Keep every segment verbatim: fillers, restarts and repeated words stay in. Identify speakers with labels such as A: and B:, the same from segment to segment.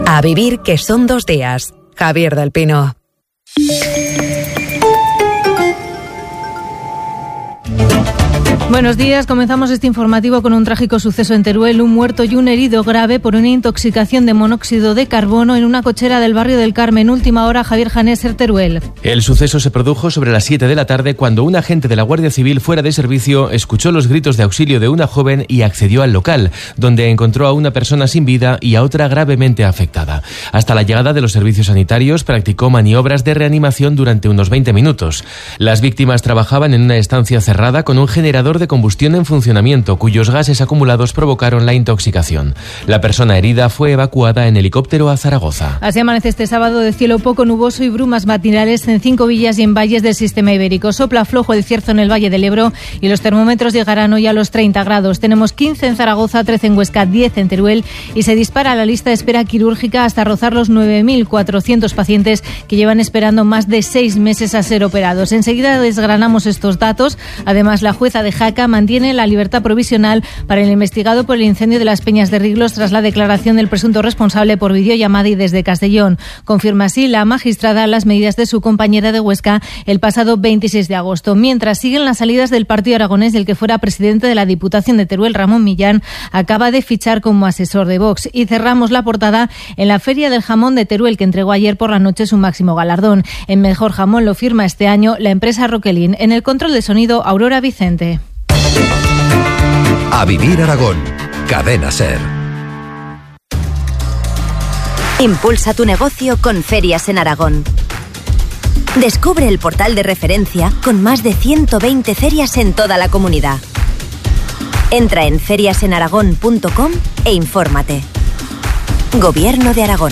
A: A vivir, que son dos días. Javier del Pino.
B: Buenos días, comenzamos este informativo con un trágico suceso en Teruel, un muerto y un herido grave por una intoxicación de monóxido de carbono en una cochera del barrio del Carmen. Última hora, Javier Janés, Teruel.
C: El suceso se produjo sobre las siete de la tarde cuando un agente de la Guardia Civil fuera de servicio escuchó los gritos de auxilio de una joven y accedió al local, donde encontró a una persona sin vida y a otra gravemente afectada. Hasta la llegada de los servicios sanitarios practicó maniobras de reanimación durante unos veinte minutos. Las víctimas trabajaban en una estancia cerrada con un generador de combustión en funcionamiento, cuyos gases acumulados provocaron la intoxicación. La persona herida fue evacuada en helicóptero a Zaragoza.
B: Así amanece este sábado de cielo poco nuboso y brumas matinales en cinco villas y en valles del sistema ibérico. Sopla flojo el cierzo en el Valle del Ebro y los termómetros llegarán hoy a los treinta grados. Tenemos quince en Zaragoza, trece en Huesca, diez en Teruel y se dispara la lista de espera quirúrgica hasta rozar los nueve mil cuatrocientos pacientes que llevan esperando más de seis meses a ser operados. Enseguida desgranamos estos datos. Además, la jueza de Jaca mantiene la libertad provisional para el investigado por el incendio de las Peñas de Riglos tras la declaración del presunto responsable por videollamada y desde Castellón. Confirma así la magistrada las medidas de su compañera de Huesca el pasado veintiséis de agosto. Mientras siguen las salidas del partido aragonés, del que fuera presidente de la Diputación de Teruel, Ramón Millán, acaba de fichar como asesor de Vox. Y cerramos la portada en la Feria del Jamón de Teruel, que entregó ayer por la noche su máximo galardón. En Mejor Jamón lo firma este año la empresa Roquelin. En el control de sonido, Aurora Vicente.
D: A vivir Aragón. Cadena SER.
E: Impulsa tu negocio con Ferias en Aragón. Descubre el portal de referencia con más de ciento veinte ferias en toda la comunidad. Entra en ferias en aragón punto com e infórmate. Gobierno de Aragón.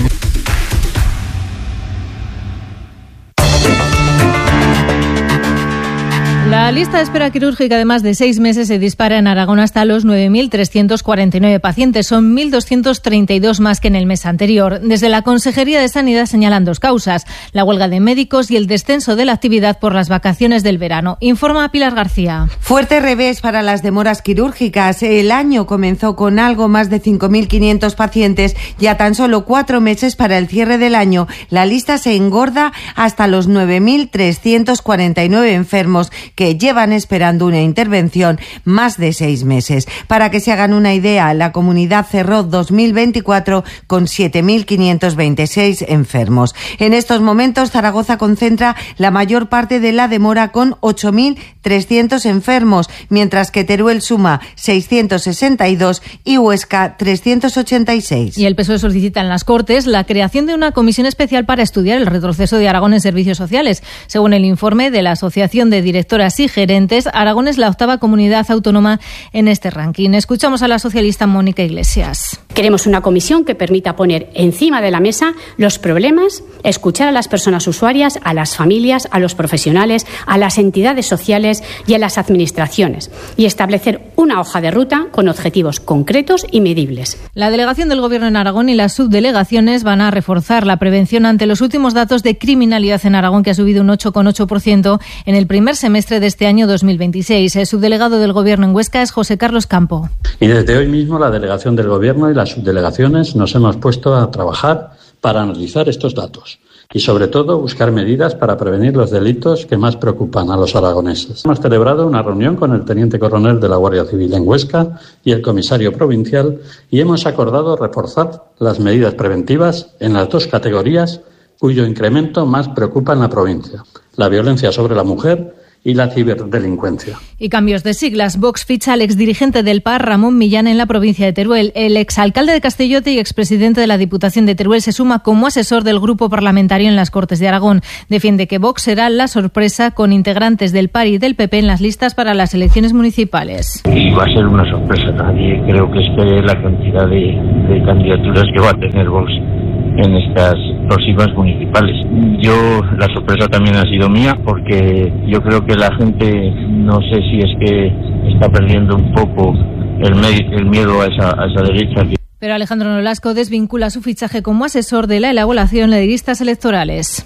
B: La lista de espera quirúrgica de más de seis meses se dispara en Aragón hasta los nueve mil trescientos cuarenta y nueve pacientes. Son mil doscientos treinta y dos más que en el mes anterior. Desde la Consejería de Sanidad señalan dos causas: la huelga de médicos y el descenso de la actividad por las vacaciones del verano. Informa Pilar García.
F: Fuerte revés para las demoras quirúrgicas. El año comenzó con algo más de cinco mil quinientos pacientes y a tan solo cuatro meses para el cierre del año, la lista se engorda hasta los nueve mil trescientos cuarenta y nueve enfermos que llevan esperando una intervención más de seis meses. Para que se hagan una idea, la comunidad cerró dos mil veinticuatro con siete mil quinientos veintiséis enfermos. En estos momentos, Zaragoza concentra la mayor parte de la demora con ocho mil trescientos enfermos, mientras que Teruel suma seiscientos sesenta y dos y Huesca trescientos ochenta y seis.
B: Y el P S O E solicita en las Cortes la creación de una comisión especial para estudiar el retroceso de Aragón en servicios sociales. Según el informe de la Asociación de Directoras y Gerentes, Aragón es la octava comunidad autónoma en este ranking. Escuchamos a la socialista Mónica Iglesias.
G: Queremos una comisión que permita poner encima de la mesa los problemas, escuchar a las personas usuarias, a las familias, a los profesionales, a las entidades sociales y a las administraciones, y establecer una hoja de ruta con objetivos concretos y medibles.
B: La delegación del Gobierno en Aragón y las subdelegaciones van a reforzar la prevención ante los últimos datos de criminalidad en Aragón, que ha subido un ocho coma ocho por ciento en el primer semestre de este año dos mil veintiséis. El subdelegado del Gobierno en Huesca es José Carlos Campo.
H: Y desde hoy mismo la delegación del Gobierno y las subdelegaciones nos hemos puesto a trabajar para analizar estos datos y, sobre todo, buscar medidas para prevenir los delitos que más preocupan a los aragoneses. Hemos celebrado una reunión con el teniente coronel de la Guardia Civil en Huesca y el comisario provincial y hemos acordado reforzar las medidas preventivas en las dos categorías cuyo incremento más preocupa en la provincia: la violencia sobre la mujer y la ciberdelincuencia.
B: Y cambios de siglas. Vox ficha al exdirigente del P A R, Ramón Millán, en la provincia de Teruel. El exalcalde de Castellote y expresidente de la Diputación de Teruel se suma como asesor del grupo parlamentario en las Cortes de Aragón. Defiende que Vox será la sorpresa con integrantes del P A R y del P P en las listas para las elecciones municipales.
I: Y va a ser una sorpresa. Nadie creo que espere la cantidad de, de candidaturas que va a tener Vox en estas próximas municipales. Yo, la sorpresa también ha sido mía, porque yo creo que la gente, no sé si es que está perdiendo un poco el, me- el miedo a esa, a esa derecha.
B: Pero Alejandro Nolasco desvincula su fichaje como asesor de la elaboración de listas electorales.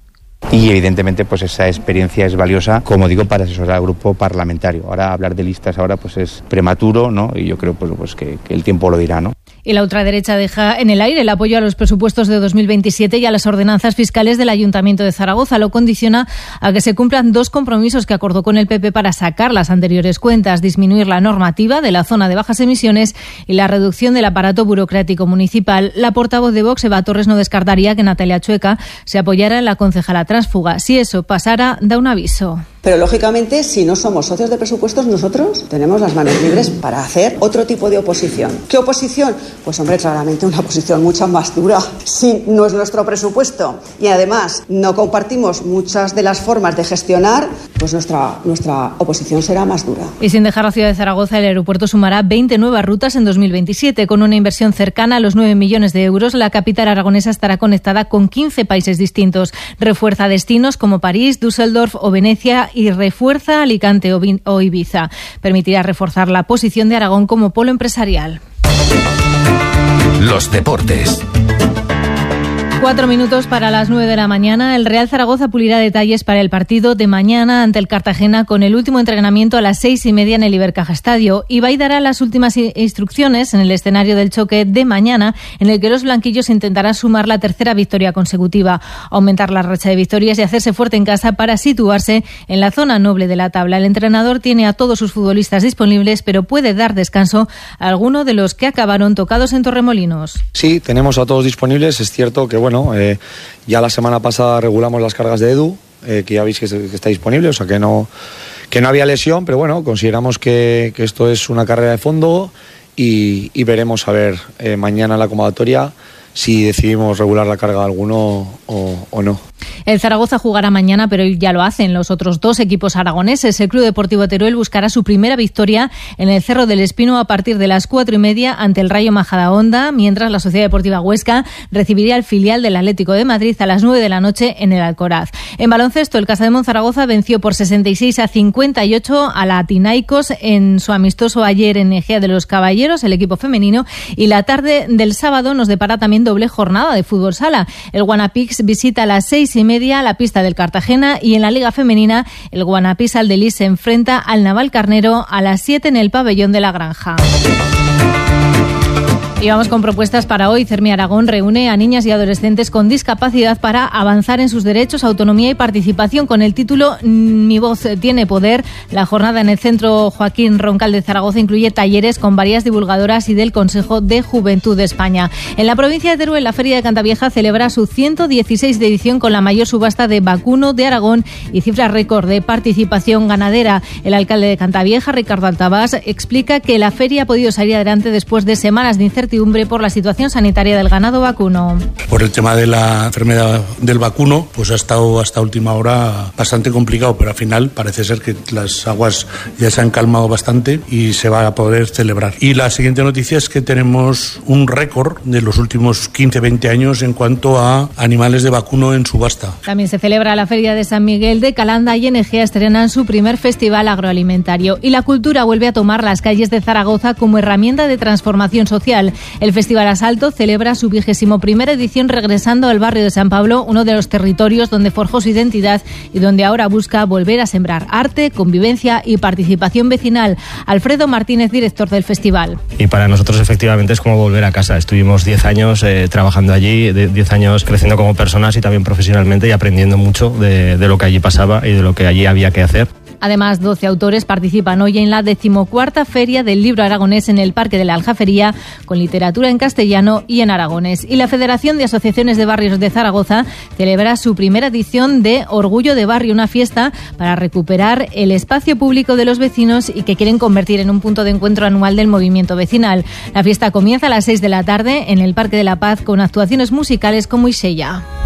J: Y evidentemente pues esa experiencia es valiosa, como digo, para asesorar al grupo parlamentario. Ahora hablar de listas ahora pues es prematuro, ¿no? Y yo creo pues, pues que, que el tiempo lo dirá, ¿no?
B: Y la ultraderecha deja en el aire el apoyo a los presupuestos de dos mil veintisiete y a las ordenanzas fiscales del Ayuntamiento de Zaragoza. Lo condiciona a que se cumplan dos compromisos que acordó con el P P para sacar las anteriores cuentas: disminuir la normativa de la zona de bajas emisiones y la reducción del aparato burocrático municipal. La portavoz de Vox, Eva Torres, no descartaría que Natalia Chueca se apoyara en la concejala tránsfuga. Si eso pasara, da un aviso.
K: Pero lógicamente, si no somos socios de presupuestos, nosotros tenemos las manos libres para hacer otro tipo de oposición. ¿Qué oposición? Pues hombre, claramente una oposición mucho más dura. Si no es nuestro presupuesto y además no compartimos muchas de las formas de gestionar, pues nuestra, nuestra oposición será más dura.
B: Y sin dejar la ciudad de Zaragoza, el aeropuerto sumará veinte nuevas rutas en dos mil veintisiete. Con una inversión cercana a los nueve millones de euros, la capital aragonesa estará conectada con quince países distintos. Refuerza destinos como París, Düsseldorf o Venecia y refuerza Alicante o Ibiza. Permitirá reforzar la posición de Aragón como polo empresarial.
D: Los deportes.
B: Cuatro minutos para las nueve de la mañana. El Real Zaragoza pulirá detalles para el partido de mañana ante el Cartagena con el último entrenamiento a las seis y media en el Ibercaja Estadio. Ibai dará las últimas instrucciones en el escenario del choque de mañana, en el que los blanquillos intentarán sumar la tercera victoria consecutiva, aumentar la racha de victorias y hacerse fuerte en casa para situarse en la zona noble de la tabla. El entrenador tiene a todos sus futbolistas disponibles, pero puede dar descanso a alguno de los que acabaron tocados en Torremolinos.
L: Sí, tenemos a todos disponibles. Es cierto que, bueno, Bueno, eh, ya la semana pasada regulamos las cargas de Edu, eh, que ya veis que, que está disponible, o sea que no, que no había lesión, pero bueno, consideramos que, que esto es una carrera de fondo y, y veremos a ver eh, mañana en la convocatoria si decidimos regular la carga de alguno o, o no.
B: El Zaragoza jugará mañana, pero ya lo hacen los otros dos equipos aragoneses. El Club Deportivo Teruel buscará su primera victoria en el Cerro del Espino a partir de las cuatro y media ante el Rayo Majadahonda, mientras la Sociedad Deportiva Huesca recibiría al filial del Atlético de Madrid a las nueve de la noche en el Alcoraz. En baloncesto, el Casademón Zaragoza venció por sesenta y seis a cincuenta y ocho a la Tinaicos en su amistoso ayer en Egea de los Caballeros, el equipo femenino, y la tarde del sábado nos depara también doble jornada de fútbol sala. El Guanapix visita a las seis y media la pista del Cartagena y en la Liga Femenina el Guanapís Aldelí se enfrenta al Navalcarnero a las siete en el pabellón de la Granja. Y vamos con propuestas para hoy. Cermi Aragón reúne a niñas y adolescentes con discapacidad para avanzar en sus derechos, autonomía y participación con el título Mi voz tiene poder. La jornada en el Centro Joaquín Roncal de Zaragoza incluye talleres con varias divulgadoras y del Consejo de Juventud de España. En la provincia de Teruel, la Feria de Cantavieja celebra su ciento dieciséis edición con la mayor subasta de vacuno de Aragón y cifra récord de participación ganadera. El alcalde de Cantavieja, Ricardo Altabás, explica que la feria ha podido salir adelante después de semanas de incertidumbre por la situación sanitaria del ganado vacuno.
M: Por el tema de la enfermedad del vacuno, pues ha estado hasta última hora bastante complicado, pero al final parece ser que las aguas ya se han calmado bastante y se va a poder celebrar. Y la siguiente noticia es que tenemos un récord de los últimos quince veinte años en cuanto a animales de vacuno en subasta.
B: También se celebra la Feria de San Miguel de Calanda y en Egea estrenan su primer festival agroalimentario. Y la cultura vuelve a tomar las calles de Zaragoza como herramienta de transformación social. El Festival Asalto celebra su vigésimo primera edición regresando al barrio de San Pablo, uno de los territorios donde forjó su identidad y donde ahora busca volver a sembrar arte, convivencia y participación vecinal. Alfredo Martínez, director del festival.
N: Y para nosotros efectivamente es como volver a casa. Estuvimos diez años eh, trabajando allí, diez años creciendo como personas y también profesionalmente y aprendiendo mucho de, de lo que allí pasaba y de lo que allí había que hacer.
B: Además, doce autores participan hoy en la decimocuarta Feria del Libro Aragonés en el Parque de la Aljafería, con literatura en castellano y en aragonés. Y la Federación de Asociaciones de Barrios de Zaragoza celebra su primera edición de Orgullo de Barrio, una fiesta para recuperar el espacio público de los vecinos y que quieren convertir en un punto de encuentro anual del movimiento vecinal. La fiesta comienza a las seis de la tarde en el Parque de la Paz con actuaciones musicales como Isella.